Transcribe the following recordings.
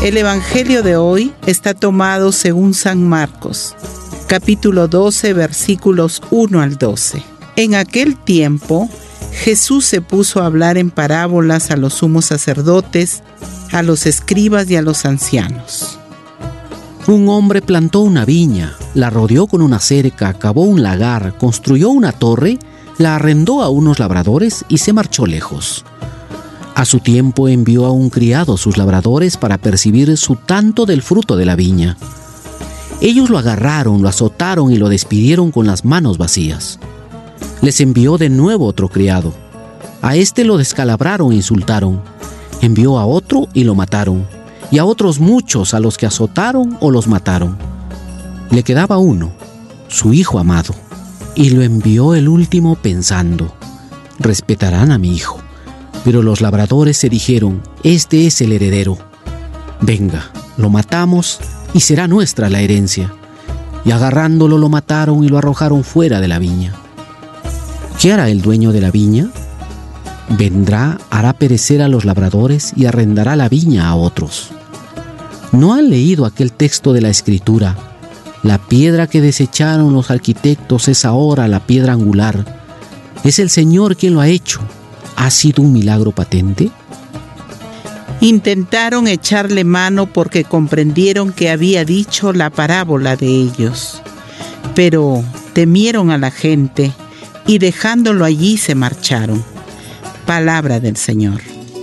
El Evangelio de hoy está tomado según San Marcos, capítulo 12, versículos 1 al 12. En aquel tiempo, Jesús se puso a hablar en parábolas a los sumos sacerdotes, a los escribas y a los ancianos. Un hombre plantó una viña, la rodeó con una cerca, cavó un lagar, construyó una torre, la arrendó a unos labradores y se marchó lejos. A su tiempo envió a un criado a sus labradores para percibir su tanto del fruto de la viña. Ellos lo agarraron, lo azotaron y lo despidieron con las manos vacías. Les envió de nuevo otro criado. A este lo descalabraron e insultaron. Envió a otro y lo mataron, y a otros muchos a los que azotaron o los mataron. Le quedaba uno, su hijo amado, y lo envió el último pensando: respetarán a mi hijo. Pero los labradores se dijeron: este es el heredero. Venga, lo matamos y será nuestra la herencia. Y agarrándolo lo mataron y lo arrojaron fuera de la viña. ¿Qué hará el dueño de la viña? Vendrá, hará perecer a los labradores y arrendará la viña a otros. ¿No han leído aquel texto de la Escritura? La piedra que desecharon los arquitectos es ahora la piedra angular. Es el Señor quien lo ha hecho. ¿Ha sido un milagro patente? Intentaron echarle mano porque comprendieron que había dicho la parábola de ellos, pero temieron a la gente y dejándolo allí se marcharon. Palabra del Señor.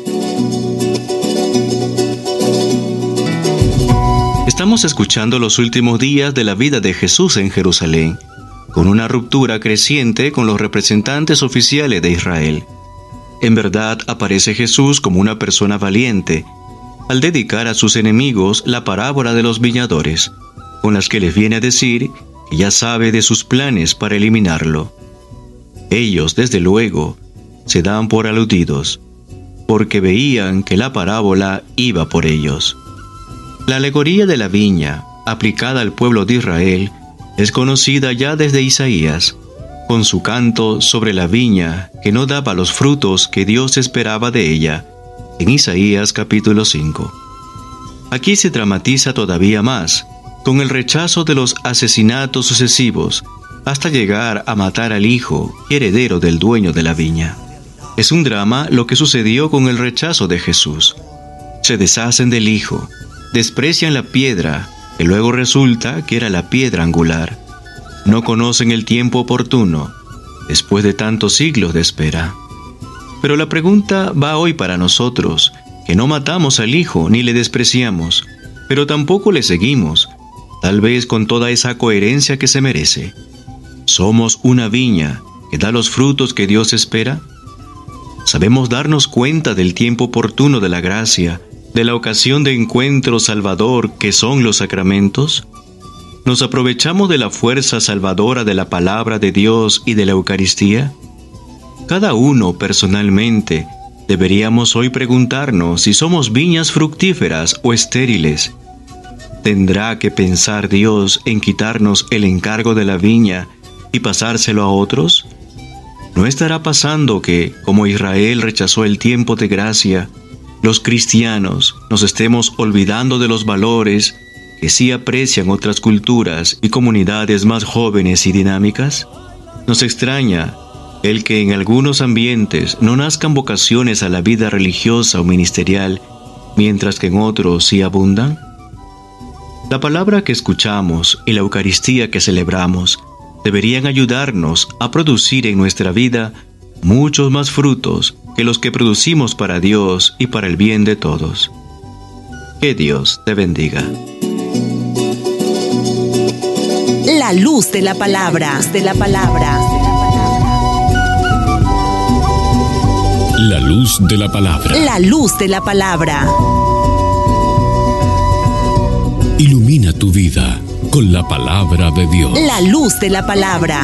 Estamos escuchando los últimos días de la vida de Jesús en Jerusalén, con una ruptura creciente con los representantes oficiales de Israel. En verdad aparece Jesús como una persona valiente al dedicar a sus enemigos la parábola de los viñadores, con las que les viene a decir que ya sabe de sus planes para eliminarlo. Ellos, desde luego, se dan por aludidos, porque veían que la parábola iba por ellos. La alegoría de la viña, aplicada al pueblo de Israel, es conocida ya desde Isaías, con su canto sobre la viña que no daba los frutos que Dios esperaba de ella, en Isaías capítulo 5. Aquí se dramatiza todavía más, con el rechazo de los asesinatos sucesivos, hasta llegar a matar al hijo y heredero del dueño de la viña. Es un drama lo que sucedió con el rechazo de Jesús. Se deshacen del hijo, desprecian la piedra, que luego resulta que era la piedra angular. No conocen el tiempo oportuno, después de tantos siglos de espera. Pero la pregunta va hoy para nosotros, que no matamos al Hijo ni le despreciamos, pero tampoco le seguimos, tal vez con toda esa coherencia que se merece. ¿Somos una viña que da los frutos que Dios espera? ¿Sabemos darnos cuenta del tiempo oportuno de la gracia, de la ocasión de encuentro salvador que son los sacramentos? ¿Nos aprovechamos de la fuerza salvadora de la palabra de Dios y de la Eucaristía? Cada uno personalmente deberíamos hoy preguntarnos si somos viñas fructíferas o estériles. ¿Tendrá que pensar Dios en quitarnos el encargo de la viña y pasárselo a otros? ¿No estará pasando que, como Israel rechazó el tiempo de gracia, los cristianos nos estemos olvidando de los valores que sí aprecian otras culturas y comunidades más jóvenes y dinámicas? Nos extraña el que en algunos ambientes no nazcan vocaciones a la vida religiosa o ministerial, mientras que en otros sí abundan. La palabra que escuchamos y la Eucaristía que celebramos deberían ayudarnos a producir en nuestra vida muchos más frutos que los que producimos para Dios y para el bien de todos. Que Dios te bendiga. La luz de la palabra. La luz de la palabra. La luz de la palabra. Ilumina tu vida con la palabra de Dios. La luz de la palabra.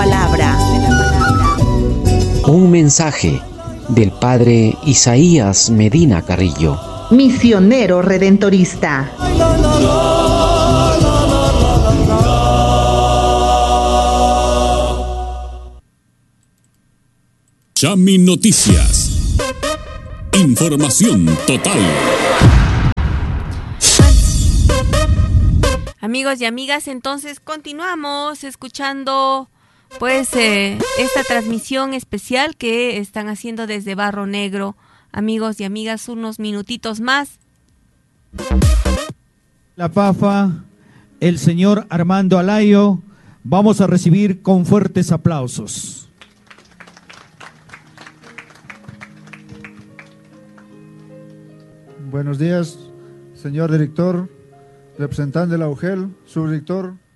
Un mensaje del padre Isaías Medina Carrillo, Misionero redentorista. Chami Noticias. Información total. Amigos y amigas, entonces continuamos escuchando pues esta transmisión especial que están haciendo desde Barro Negro. Amigos y amigas, unos minutitos más. La PAFA, el señor Armando Alayo, vamos a recibir con fuertes aplausos. Buenos días, señor director, representante de la UGEL, subdirector,